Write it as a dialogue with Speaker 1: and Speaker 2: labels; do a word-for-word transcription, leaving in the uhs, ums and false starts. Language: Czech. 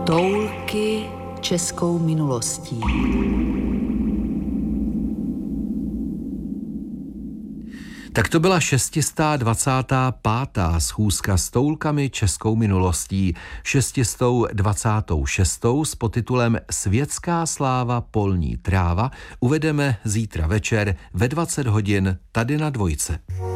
Speaker 1: Toulky českou minulostí.
Speaker 2: Tak to byla šestistá dvacátá pátá schůzka s toulkami českou minulostí, šestistou dvacátou šestou s podtitulem Světská sláva polní tráva uvedeme zítra večer ve dvacet hodin tady na Dvojce.